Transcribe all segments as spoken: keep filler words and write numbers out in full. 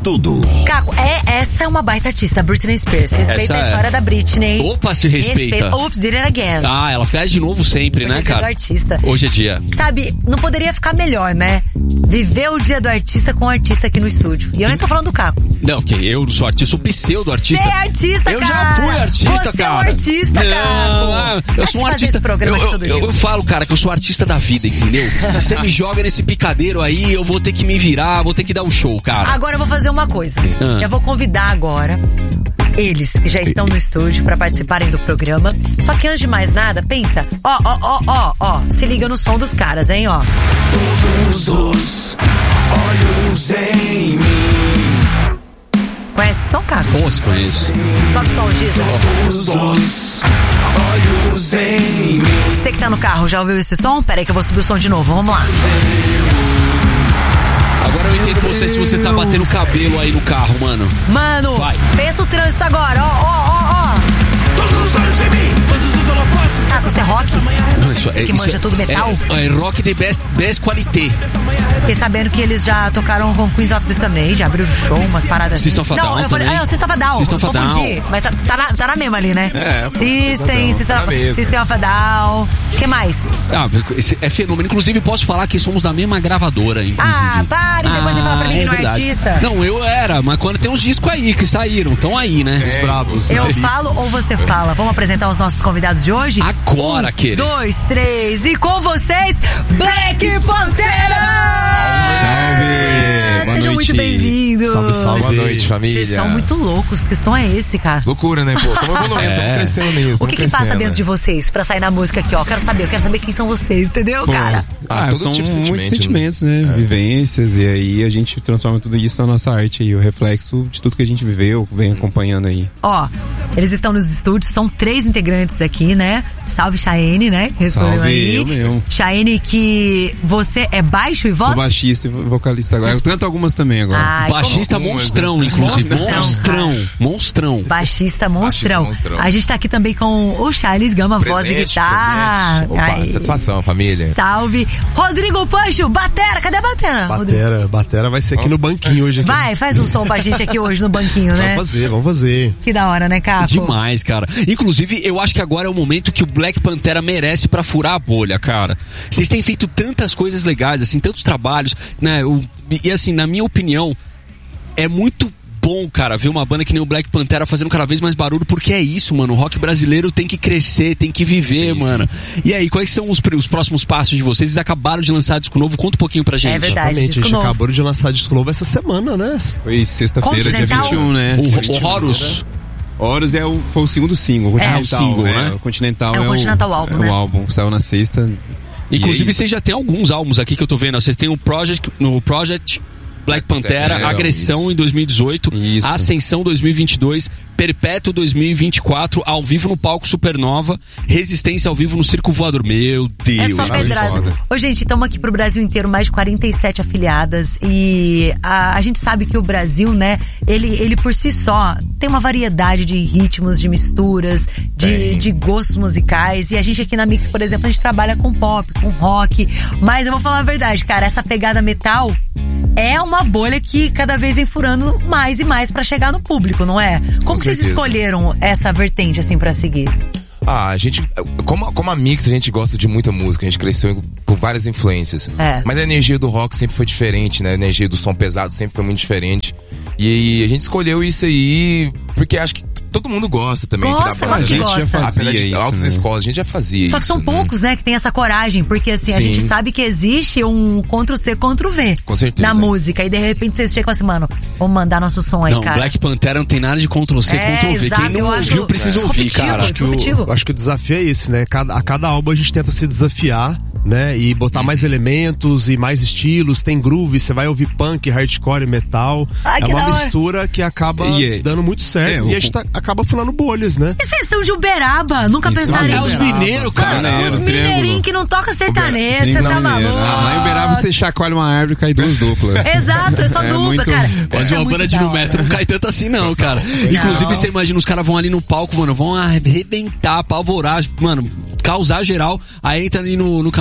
tudo. Caco, é, essa é uma baita artista, Britney Spears. Respeita essa a história é. da Britney. Opa, se respeita. respeita. Oops, did it again. Ah, ela faz de novo sempre, Hoje né, é cara? Dia do artista. Hoje é dia. Sabe, não poderia ficar melhor, né? Viver o dia do artista com o artista aqui no estúdio. E eu nem tô falando do Caco. Não, porque eu não sou artista, sou pseudo-artista. Você é artista, eu cara. Eu já fui artista, Você cara. Você é um artista, não, Caco. Ah, eu sou um artista. Esse programa eu, eu, todo eu, dia. eu falo, cara, que eu sou artista da vida, entendeu? Você me joga nesse picadeiro aí, eu vou ter que me virar, vou ter que dar um show, cara. Agora eu vou fazer uma coisa. Ah. Eu vou convidar agora eles que já estão no estúdio pra participarem do programa. Só que antes de mais nada, pensa, ó, ó, ó, ó, ó, se liga no som dos caras, hein, ó. Todos os olhos em mim. Conhece o som, cara? Pô, se conheço. Sobe o som, Giza. Todos os olhos em mim. Você que tá no carro, já ouviu esse som? Pera aí que eu vou subir o som de novo, vamos lá. Agora eu entendo você se você tá batendo cabelo aí no carro, mano. Mano, vai. Pensa o trânsito agora, ó, ó, ó, ó. Todos os olhos em mim, todos os holofotes. Ah, você é rock? Isso, você é, que manja é, tudo metal? É, é rock de best, best qualité. Fiquei sabendo que eles já tocaram com Queens of the Stone Age, abriram show, umas paradas assim. System of a Não, Down eu falei, também. ah, não, System of a Down. System of a Down. Confundi, mas tá, tá, na, tá na mesma ali, né? É, System, System, tá of, System of a Down. O que mais? Ah, é fenômeno. Inclusive, posso falar que somos da mesma gravadora, inclusive. Ah, pare, depois você fala pra mim que não é artista. Não, eu era, mas quando tem uns discos aí que saíram, estão aí, né? Os bravos. Eu bravos. falo ou você fala? Vamos apresentar os nossos convidados de hoje? Agora, um, querido. Dois, três, e com vocês, Black Pantera! Salve! Boa Sejam noite. muito bem-vindos. Salve, salve. Boa noite, família. Vocês são muito loucos, que som é esse, cara? Loucura, né, pô? Estamos evoluindo, estamos É. crescendo nisso. O que que passa dentro de vocês pra sair na música aqui, ó? Quero saber, eu quero saber quem são vocês, entendeu, Pô, cara? Ah, Ah, todo são tipo de muitos sentimento, sentimentos, né? É. Vivências, e aí a gente transforma tudo isso na nossa arte aí, o reflexo de tudo que a gente viveu, vem acompanhando aí. Ó, eles estão nos estúdios, são três integrantes aqui, né? Salve, Chayenne, né? Que respondeu Salve, aí. eu mesmo. Chayenne, que você é baixo e voz? Sou baixista e vocalista agora. Eu canto algumas também agora. Ai, Baixista como- monstrão, inclusive. Monstrão, Monstrão. Monstrão. Baixista monstrão. Baixista monstrão. A gente tá aqui também com o Charles Gama, voz e Presente, guitarra. presente. Opa, Ai, satisfação, família. salve. Rodrigo Pancho, batera, cadê a batera? Rodrigo? Batera, batera vai ser aqui no banquinho hoje. Aqui. Vai, faz um som pra gente aqui hoje no banquinho, né? Vamos fazer, vamos fazer. Que da hora, né, Caco? Demais, cara. Inclusive, eu acho que agora é o momento que o Black Pantera merece pra furar a bolha, cara. Vocês têm feito tantas coisas legais, assim, tantos trabalhos, né? O, e assim, na minha opinião, é muito bom, cara, ver uma banda que nem o Black Pantera fazendo cada vez mais barulho, porque é isso, mano. O rock brasileiro tem que crescer, tem que viver, Sim, mano. Sim. E aí, quais são os, os próximos passos de vocês? Vocês acabaram de lançar disco novo, conta um pouquinho pra gente. É verdade. Exatamente, a disco gente novo. acabou de lançar disco novo essa semana, né? Foi sexta-feira, dia Continental? vinte e um, né? O, o Horus. Horus é o, foi o segundo single, o É, Continental, o single, né? né? O Continental É o é, Continental o, álbum, é né? o álbum, saiu na sexta. Inclusive, E é vocês já tem alguns álbuns aqui que eu tô vendo. Vocês têm o Project, no Project Black Pantera, Pantera, Agressão isso. em dois mil e dezoito, Isso. Ascensão dois mil e vinte e dois, Perpétuo dois mil e vinte e quatro, ao vivo no palco Supernova, Resistência ao vivo no Circo Voador. Meu É Deus, só Deus, pedrada. foda. Ô, gente, estamos aqui pro Brasil inteiro, mais de quarenta e sete afiliadas. E a, a gente sabe que o Brasil, né, ele, ele por si só tem uma variedade de ritmos, de misturas, de, Tem. de gostos musicais. E a gente aqui na Mix, por exemplo, a gente trabalha com pop, com rock. Mas eu vou falar a verdade, cara, essa pegada metal é uma bolha que cada vez vem furando mais e mais pra chegar no público, não é? Como que vocês certeza. escolheram essa vertente, assim, pra seguir? Ah, a gente, como, como a Mix, a gente gosta de muita música, a gente cresceu com várias influências. É. Mas a energia do rock sempre foi diferente, né? A energia do som pesado sempre foi muito diferente. E a gente escolheu isso aí porque acho que todo mundo gosta também Gosta, aqui da claro banda. que A gente gosta. já fazia Apesar de isso, altas né? escolas, a gente já fazia Só isso. que são né? poucos, né, que tem essa coragem, porque assim, a Sim. gente sabe que existe um Ctrl-C, Ctrl-V Com certeza. na música, e de repente vocês chegam assim, mano, vamos mandar nosso som aí, Não, cara. Black Pantera não tem nada de Ctrl-C, É, Ctrl-V. exato, Quem eu não acho ouviu precisa é. ouvir, disruptivo, cara. é disruptivo. Acho que o desafio é esse, né? Cada, a cada álbum a gente tenta se desafiar, né? E botar mais elementos e mais estilos. Tem groove, você vai ouvir punk, hardcore, metal. Ai, é que uma da hora. mistura que acaba E é- dando muito certo. é, e o- a gente tá- acaba furando bolhas, né? E vocês são de Uberaba, nunca Isso, pensaram É em... os Uberaba. mineiros, cara. Mineiro, Os mineirinhos triângulo. que não toca sertanejo, você Triângulo tá mineiro. maluco. Ah, lá em Uberaba você chacoalha uma árvore e cai duas duplas. Exato, é só É dupla, muito- cara. Mas Isso é uma muito banda de da nu hora. metal não cai tanto assim não, cara. Inclusive, você imagina, os caras vão ali no palco, mano, vão arrebentar, apavorar, mano, causar geral. Aí entra ali no, no camarim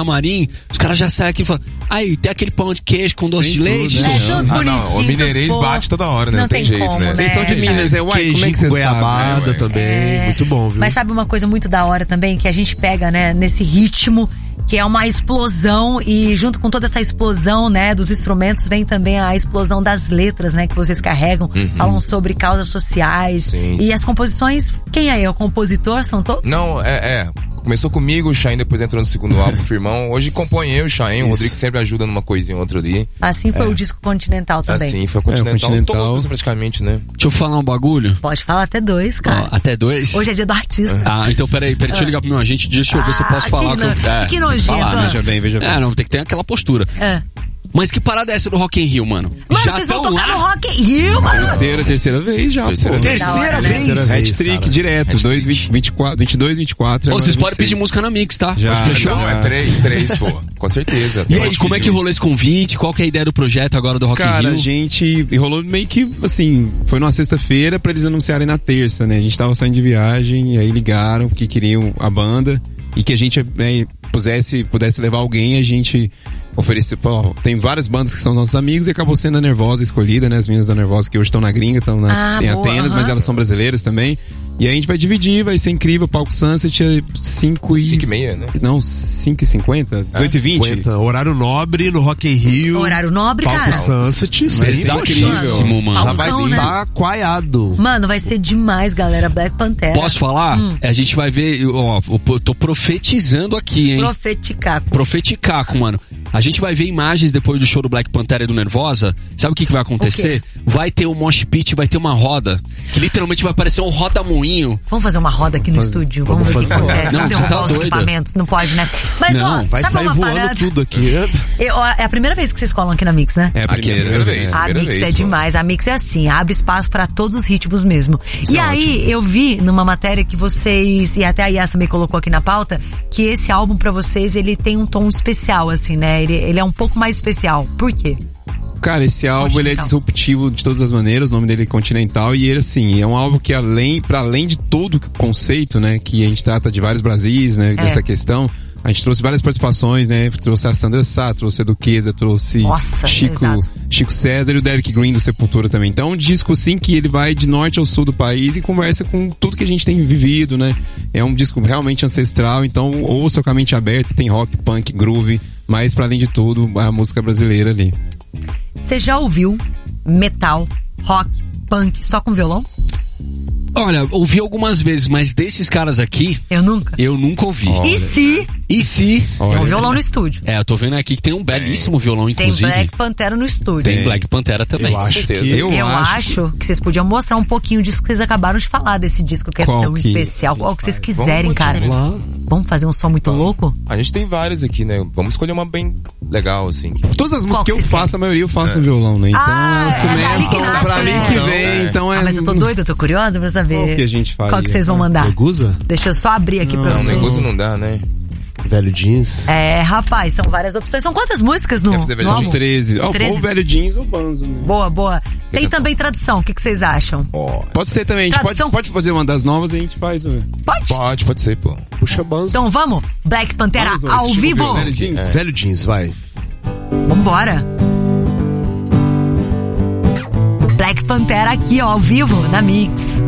camarim, os caras já saem aqui e falam, aí, tem aquele pão de queijo com doce Tem de leite? tudo, né? É tudo Ah, não, o bonitinho, mineirês tudo bate toda hora, né? Não Não tem tem jeito, como, né? né? Vocês são de Minas, é uai, como é Queijinho que com você goiabada sabe, ué? também, É. muito bom, viu? Mas sabe uma coisa muito da hora também, que a gente pega, né, nesse ritmo, que é uma explosão, e junto com toda essa explosão, né, dos instrumentos, vem também a explosão das letras, né, que vocês carregam, falam sobre causas sociais. Sim, e sim. as composições, quem é? O compositor? São todos? Não, é, é. Começou comigo, o Chain depois entrou no segundo álbum, firmão. Hoje compõe eu, o Chain, o Rodrigo sempre ajuda numa coisinha ou outra ali. Assim foi o disco Continental também. Assim, foi o Continental, É, o Continental. todos praticamente, né? Deixa eu falar um bagulho. Pode falar até dois, Ó, cara. até dois? Hoje é dia do artista. Ah, então peraí, peraí, deixa eu ligar pro meu agente, deixa eu ver se eu posso Ah, falar. que eu- no- é, que tem nojento, falar, né? ah. Veja bem, veja bem. É, não, tem que ter aquela postura. É. Mas que parada é essa do Rock in Rio, mano? Mano, Já vocês vão tão tocar lá? no Rock in Rio, mano. Terceira, terceira vez já, Terceira pô. vez. Da hora, né? Terceira vez, Hat-trick cara. direto, dois, vinte, vinte e quatro, vinte e dois, vinte e quatro. Ô, agora vocês podem vinte e seis. pedir música na Mix, tá? Já, Fechou? Não, já. é três, três, pô. Com certeza. E aí, Pode como é pedir. que rolou esse convite? Qual que é a ideia do projeto agora do Rock in Cara, Rio? a gente e rolou meio que, assim, foi numa sexta-feira pra eles anunciarem na terça, né? A gente tava saindo de viagem e aí ligaram que queriam a banda e que a gente, né, pusesse, pudesse levar alguém, a gente ofereceu, pô, tem várias bandas que são nossos amigos e acabou sendo a Nervosa escolhida, né? As meninas da Nervosa que hoje estão na gringa, estão na, Ah, em boa, Atenas, aham. mas elas são brasileiras também. E aí a gente vai dividir, vai ser incrível, palco Sunset é cinco e... Cinco e meia, né? Não, cinco e cinquenta, dezoito e vinte. cinquenta, horário nobre no Rock in Rio. Horário nobre, Palco cara. Sunset. Sim, Exatíssimo, mano. Já vai Palcão, né? estar coaiado. Mano, vai ser demais, galera. Black Panther. Posso falar? Hum. A gente vai ver, ó, eu tô profetizando aqui, hein? Profeticar. Profeticaco, mano. A gente vai ver imagens depois do show do Black Panther e do Nervosa. Sabe o que, que vai acontecer? Vai ter um mosh pit, vai ter uma roda. Que literalmente vai parecer um roda-moinho. Vamos fazer uma roda aqui no estúdio. Vamos, vamos ver o que fazer. acontece. Não, Vamos você tá derrubar os doida. equipamentos. Não pode, né? Mas, Não, ó, Vai sabe sair uma voando parada? tudo aqui. Eu, ó, é a primeira vez que vocês colam aqui na Mix, né? É a Aqui é a primeira, primeira vez. é. A primeira Mix vez, é pô. demais. A Mix é assim, abre espaço pra todos os ritmos mesmo. Isso e é aí, eu vi numa matéria que vocês, e até a Yas também colocou aqui na pauta, que esse álbum pra vocês, ele tem um tom especial, assim, né? Ele, ele é um pouco mais especial. Por quê? Cara, esse álbum ele é Continental. disruptivo de todas as maneiras, o nome dele é Continental, e ele, assim, é um álbum que além, para além de todo o conceito, né, que a gente trata de vários Brasis, né, É. dessa questão, a gente trouxe várias participações, né, trouxe a Sandra Sá, trouxe a Duquesa, trouxe Nossa, Chico, exato. Chico César e o Derek Green do Sepultura também. Então, é um disco, assim, que ele vai de norte ao sul do país e conversa com tudo que a gente tem vivido, né, é um disco realmente ancestral, então ouça com a mente aberta, tem rock, punk, groove, mas para além de tudo, a música brasileira ali. Você já ouviu metal, rock, punk só com violão? Olha, ouvi algumas vezes, mas desses caras aqui, Eu nunca. eu nunca ouvi. E se E se... tem um violão no estúdio? É, eu tô vendo aqui que tem um belíssimo violão, Tem inclusive. Black Pantera no estúdio. Tem Black Pantera também. Eu acho certeza. que... Eu Eu acho- acho que vocês podiam mostrar um pouquinho disso que vocês acabaram de falar, desse disco que é Qual tão que- especial. Qual que vocês quiserem, Vamos cara. Lá. Vamos fazer um som muito louco? A gente tem vários aqui, né? Vamos escolher uma bem legal, assim. Todas as músicas Qual que que eu vocês faço, a maioria eu faço no violão, né? Então Ah, elas é dali que começam nasce, pra mim né? que Então, vem, é. então é... Ah, mas eu tô doida, eu tô curiosa pra saber. Qual que a gente faria? Qual que vocês vão mandar? Negusa? Deixa eu só abrir aqui pra Não, vocês. Neguso não dá, né? Velho jeans. É, rapaz, são várias opções. São quantas músicas no, Quer fazer no versão álbum? de treze. Ó, treze. ou velho jeans ou banzo, né? Boa, boa. Tem também tradução, o que, que vocês acham? Ó, Pode ser também, a gente pode, Tradução? pode fazer uma das novas e a gente faz, né? Pode? Pode, pode ser, pô. Puxa banzo. Então vamos? Black Pantera Vamos, ao estilo vivo? velho jeans. Velho jeans, vai. Vambora. Black Pantera aqui, ó, ao vivo, na Mix.